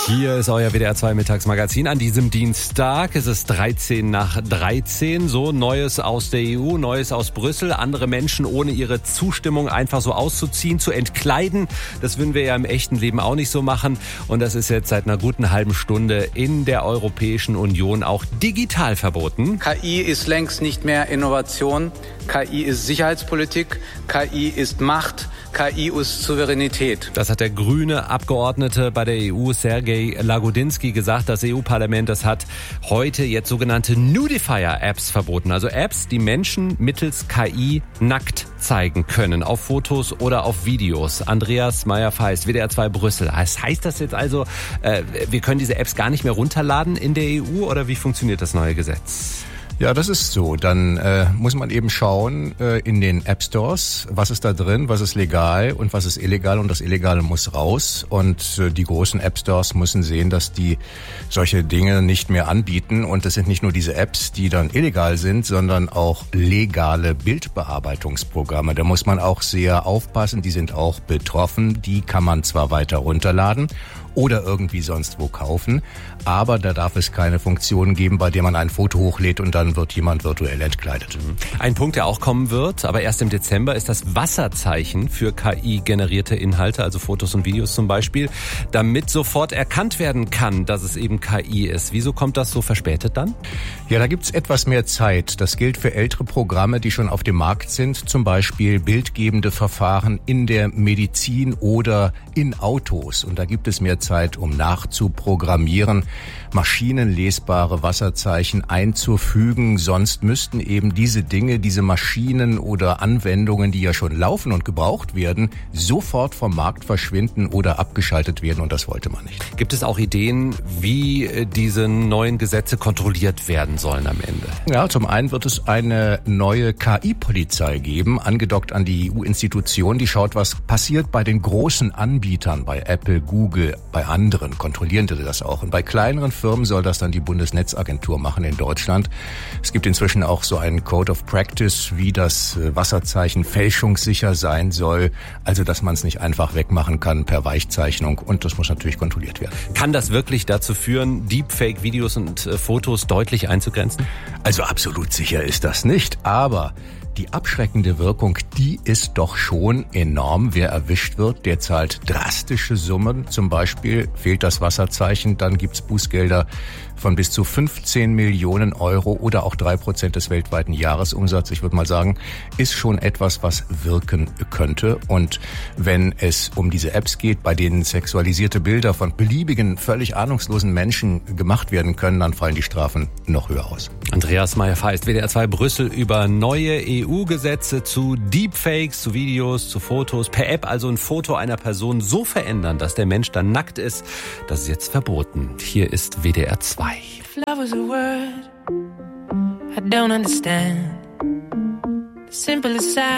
Hier ist euer WDR 2 Mittagsmagazin an diesem Dienstag. Es ist 13 nach 13. So, Neues aus der EU, Neues aus Brüssel. Andere Menschen ohne ihre Zustimmung einfach so auszuziehen, zu entkleiden. Das würden wir ja im echten Leben auch nicht so machen. Und das ist jetzt seit einer guten halben Stunde in der Europäischen Union auch digital verboten. KI ist längst nicht mehr Innovation. KI ist Sicherheitspolitik. KI ist Macht. KI ist Souveränität. Das hat der grüne Abgeordnete bei der EU, Sergej Lagodinsky, gesagt. Das EU-Parlament, das hat heute jetzt sogenannte Nudifier-Apps verboten. Also Apps, die Menschen mittels KI nackt zeigen können. Auf Fotos oder auf Videos. Andreas Meyer-Feist, WDR 2 Brüssel. Heißt das jetzt also, wir können diese Apps gar nicht mehr runterladen in der EU? Oder wie funktioniert das neue Gesetz? Ja, das ist so. Dann muss man eben schauen in den App Stores, was ist da drin, was ist legal und was ist illegal, und das Illegale muss raus. Und die großen App Stores müssen sehen, dass die solche Dinge nicht mehr anbieten. Und das sind nicht nur diese Apps, die dann illegal sind, sondern auch legale Bildbearbeitungsprogramme. Da muss man auch sehr aufpassen, die sind auch betroffen. Die kann man zwar weiter runterladen oder irgendwie sonst wo kaufen, aber da darf es keine Funktion geben, bei der man ein Foto hochlädt und dann wird jemand virtuell entkleidet. Ein Punkt, der auch kommen wird, aber erst im Dezember, ist das Wasserzeichen für KI-generierte Inhalte, also Fotos und Videos zum Beispiel, damit sofort erkannt werden kann, dass es eben KI ist. Wieso kommt das so verspätet dann? Ja, da gibt's etwas mehr Zeit. Das gilt für ältere Programme, die schon auf dem Markt sind, zum Beispiel bildgebende Verfahren in der Medizin oder in Autos. Und da gibt es mehr Zeit, um nachzuprogrammieren, maschinenlesbare Wasserzeichen einzufügen. Sonst müssten eben diese Dinge, diese Maschinen oder Anwendungen, die ja schon laufen und gebraucht werden, sofort vom Markt verschwinden oder abgeschaltet werden, und das wollte man nicht. Gibt es auch Ideen, wie diese neuen Gesetze kontrolliert werden sollen am Ende? Ja, zum einen wird es eine neue KI-Polizei geben, angedockt an die EU-Institution, die schaut, was passiert bei den großen Anbietern, bei Apple, Google, bei anderen, kontrollieren die das auch. Und bei kleineren Firmen soll das dann die Bundesnetzagentur machen in Deutschland. Es gibt inzwischen auch so einen Code of Practice, wie das Wasserzeichen fälschungssicher sein soll, also dass man es nicht einfach wegmachen kann per Weichzeichnung, und das muss natürlich kontrolliert werden. Kann das wirklich dazu führen, Deepfake-Videos und Fotos deutlich einzugrenzen? Also absolut sicher ist das nicht, aber die abschreckende Wirkung, die ist doch schon enorm. Wer erwischt wird, der zahlt drastische Summen. Zum Beispiel fehlt das Wasserzeichen, dann gibt's Bußgelder von bis zu 15 Millionen Euro oder auch 3% des weltweiten Jahresumsatzes. Ich würde mal sagen, ist schon etwas, was wirken könnte. Und wenn es um diese Apps geht, bei denen sexualisierte Bilder von beliebigen, völlig ahnungslosen Menschen gemacht werden können, dann fallen die Strafen noch höher aus. Andreas Meyer-Feist, WDR 2 Brüssel, über neue EU-Gesetze zu Deepfakes, zu Videos, zu Fotos. Per App also ein Foto einer Person so verändern, dass der Mensch dann nackt ist. Das ist jetzt verboten. Hier ist WDR 2. If love was a word I don't understand, the simplest